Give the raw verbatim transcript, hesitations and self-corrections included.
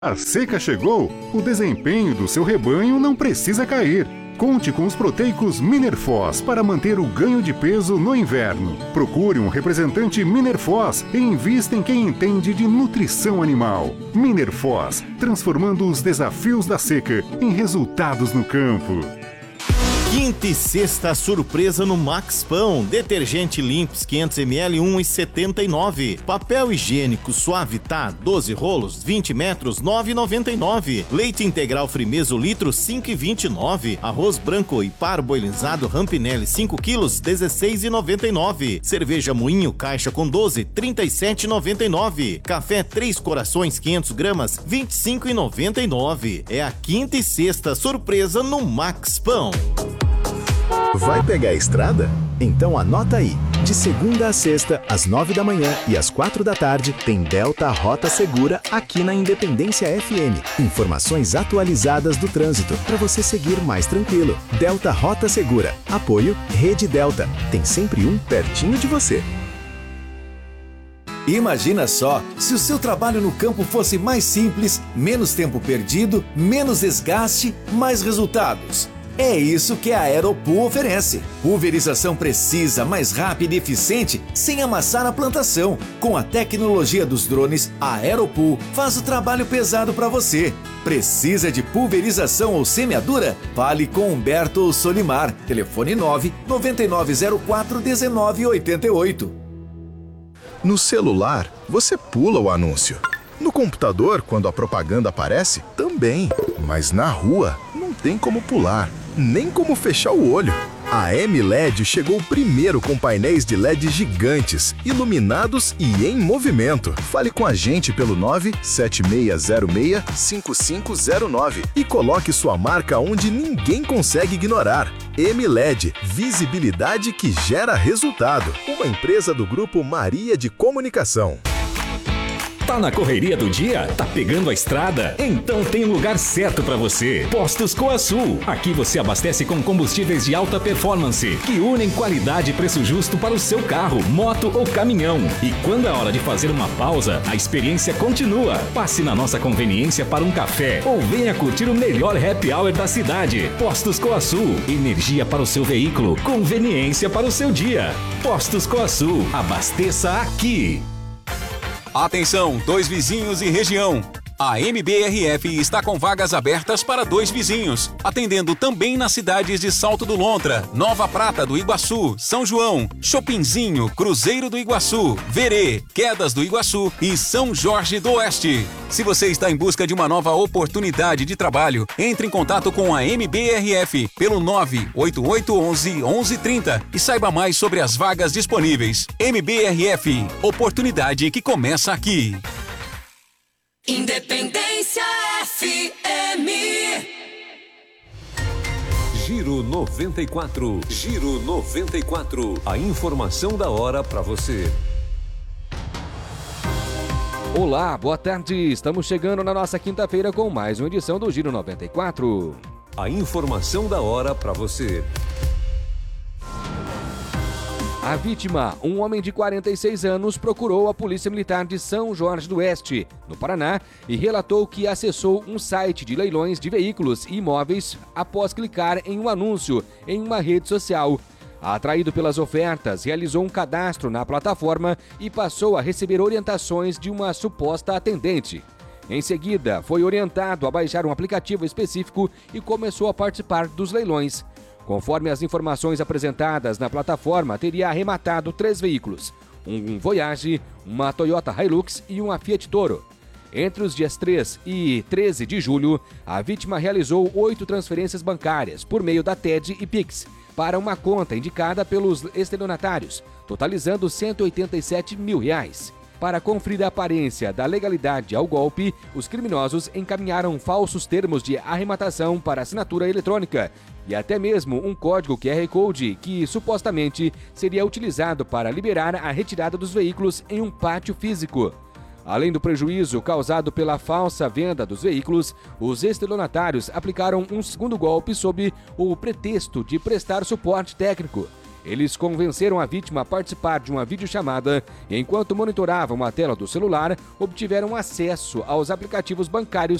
A seca chegou, o desempenho do seu rebanho não precisa cair. Conte com os proteicos Minerfoz para manter o ganho de peso no inverno. Procure um representante Minerfoz e invista em quem entende de nutrição animal. Minerfoz, transformando os desafios da seca em resultados no campo. Quinta e sexta surpresa no Max Pão. Detergente Limps quinhentos mililitros, um real e setenta e nove centavos. Papel higiênico Suavitá, doze rolos, vinte metros, nove reais e noventa e nove centavos. Leite integral Frimeso litro, cinco reais e vinte e nove centavos. Arroz branco e parboilizado Rampinelli, cinco quilos, dezesseis reais e noventa e nove centavos. Cerveja Moinho caixa com doze, trinta e sete reais e noventa e nove centavos. Café Três Corações quinhentas gramas, vinte e cinco reais e noventa e nove centavos. É a quinta e sexta surpresa no Max Pão. Vai pegar a estrada? Então anota aí. De segunda a sexta, às nove da manhã e às quatro da tarde, tem Delta Rota Segura aqui na Independência F M. Informações atualizadas do trânsito para você seguir mais tranquilo. Delta Rota Segura. Apoio Rede Delta. Tem sempre um pertinho de você. Imagina só, se o seu trabalho no campo fosse mais simples, menos tempo perdido, menos desgaste, mais resultados. É isso que a Aeropool oferece. Pulverização precisa, mais rápida e eficiente, sem amassar a plantação. Com a tecnologia dos drones, a Aeropool faz o trabalho pesado para você. Precisa de pulverização ou semeadura? Fale com Humberto ou Solimar. Telefone nove nove nove zero quatro um nove oito oito. No celular, você pula o anúncio. No computador, quando a propaganda aparece, também. Mas na rua, não tem como pular, nem como fechar o olho. A M L E D chegou primeiro com painéis de L E D gigantes, iluminados e em movimento. Fale com a gente pelo nove sete seis zero seis cinco cinco zero nove e coloque sua marca onde ninguém consegue ignorar. M L E D, visibilidade que gera resultado. Uma empresa do Grupo Maria de Comunicação. Tá na correria do dia? Tá pegando a estrada? Então tem um lugar certo para você. Postos Coasul. Aqui você abastece com combustíveis de alta performance, que unem qualidade e preço justo para o seu carro, moto ou caminhão. E quando é hora de fazer uma pausa, a experiência continua. Passe na nossa conveniência para um café ou venha curtir o melhor happy hour da cidade. Postos Coasul. Energia para o seu veículo, conveniência para o seu dia. Postos Coasul. Abasteça aqui. Atenção, dois vizinhos e região. A M B R F está com vagas abertas para dois vizinhos, atendendo também nas cidades de Salto do Lontra, Nova Prata do Iguaçu, São João, Chopinzinho, Cruzeiro do Iguaçu, Verê, Quedas do Iguaçu e São Jorge do Oeste. Se você está em busca de uma nova oportunidade de trabalho, entre em contato com a M B R F pelo nove oito oito um um, um um três zero e saiba mais sobre as vagas disponíveis. M B R F, oportunidade que começa aqui. Independência F M. Giro noventa e quatro. Giro noventa e quatro. A informação da hora para você. Olá, boa tarde. Estamos chegando na nossa quinta-feira com mais uma edição do Giro noventa e quatro. A informação da hora para você. A vítima, um homem de quarenta e seis anos, procurou a Polícia Militar de São Jorge do Oeste, no Paraná, e relatou que acessou um site de leilões de veículos e imóveis após clicar em um anúncio em uma rede social. Atraído pelas ofertas, realizou um cadastro na plataforma e passou a receber orientações de uma suposta atendente. Em seguida, foi orientado a baixar um aplicativo específico e começou a participar dos leilões. Conforme as informações apresentadas na plataforma, teria arrematado três veículos, um Voyage, uma Toyota Hilux e uma Fiat Toro. Entre os dias três e treze de julho, a vítima realizou oito transferências bancárias por meio da T E D e Pix para uma conta indicada pelos estelionatários, totalizando cento e oitenta e sete mil reais. Para conferir a aparência da legalidade ao golpe, os criminosos encaminharam falsos termos de arrematação para assinatura eletrônica e até mesmo um código Q R Code que supostamente seria utilizado para liberar a retirada dos veículos em um pátio físico. Além do prejuízo causado pela falsa venda dos veículos, os estelionatários aplicaram um segundo golpe sob o pretexto de prestar suporte técnico. Eles convenceram a vítima a participar de uma videochamada e, enquanto monitoravam a tela do celular, obtiveram acesso aos aplicativos bancários